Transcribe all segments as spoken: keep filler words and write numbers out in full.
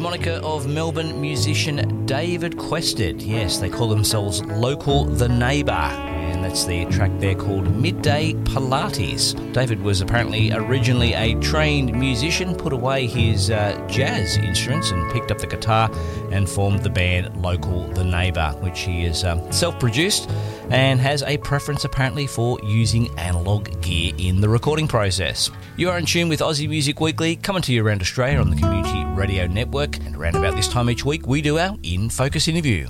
moniker of Melbourne musician David Quested. Yes, they call themselves Local the Neighbour, and that's the track there called Midday Pilates. David was apparently originally a trained musician, put away his uh, jazz instruments and picked up the guitar and formed the band Local the Neighbour, which he is um, self-produced and has a preference apparently for using analogue gear in the recording process. You are in tune with Aussie Music Weekly, coming to you around Australia on the Community Radio Network, and around about this time each week we do our In Focus interview.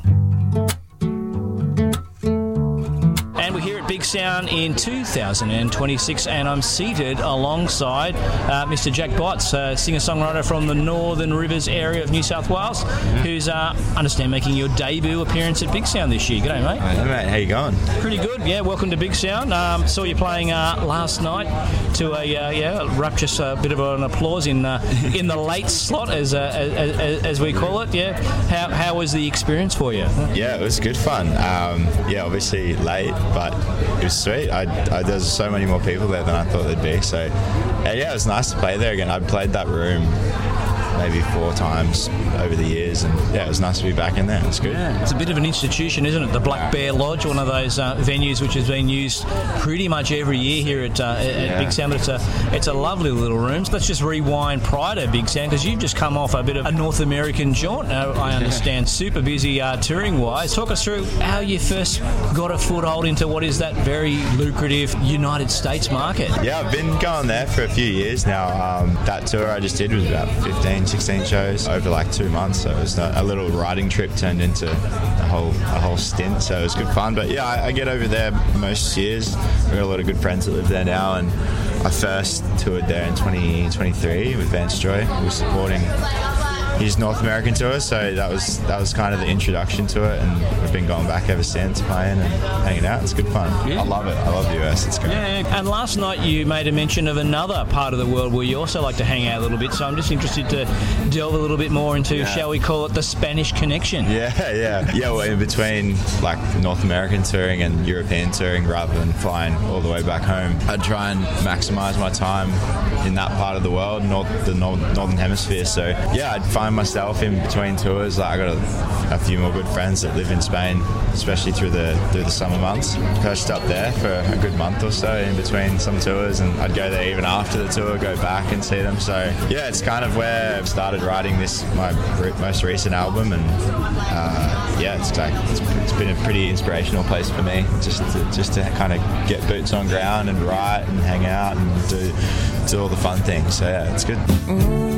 And we're here at Big Sound in two thousand twenty-six, and I'm seated alongside uh, Mister Jack Botts, uh, singer-songwriter from the Northern Rivers area of New South Wales, mm-hmm. who's, uh, I understand, making your debut appearance at Big Sound this year. G'day, mate. Hey, mate. How you going? Pretty good, yeah. Welcome to Big Sound. Um, saw you playing uh, last night to a uh, yeah rapturous uh, bit of an applause in uh, in the late slot, as, uh, as as we call it. Yeah. How how was the experience for you? Yeah, it was good fun. Um, yeah, obviously late, but it was sweet. I, I, there was so many more people there than I thought there'd be. So, and yeah, it was nice to play there again. I played that room maybe four times over the years, and yeah, it was nice to be back in there. It's good. Yeah, it's a bit of an institution, isn't it? The Black Bear Lodge, one of those uh, venues which has been used pretty much every year here at, uh, at yeah. Big Sound. But it's a it's a lovely little room. So let's just rewind prior to Big Sound, because you've just come off a bit of a North American jaunt. Uh, I understand, super busy uh, touring wise. Talk us through how you first got a foothold into what is that very lucrative United States market. Yeah, I've been going there for a few years now. Um, that tour I just did was about fifteen, sixteen shows over like two months. So it was a little riding trip turned into a whole a whole stint. So it was good fun. But yeah, I, I get over there most years. We've got a lot of good friends that live there now, and I first toured there in twenty twenty-three with Vance Joy. We were supporting his North American tour, so that was that was kind of the introduction to it, and we've been going back ever since, playing and hanging out. It's good fun. Yeah. I love it. I love the U S. It's great. Yeah, and last night you made a mention of another part of the world where you also like to hang out a little bit, so I'm just interested to delve a little bit more into, yeah. shall we call it, the Spanish connection? Yeah, yeah. Yeah, well, in between like North American touring and European touring, rather than flying all the way back home, I'd try and maximise my time in that part of the world, north, the north, Northern Hemisphere. So yeah, I'd find myself in between tours. Like, I got a, a few more good friends that live in Spain, especially through the through the summer months. Perched up there for a good month or so in between some tours, and I'd go there even after the tour, go back and see them. So yeah, it's kind of where I've started writing this my most recent album, and uh, yeah, it's like it's, it's been a pretty inspirational place for me, just to, just to kind of get boots on ground and write and hang out and do do all the fun things. So yeah, it's good.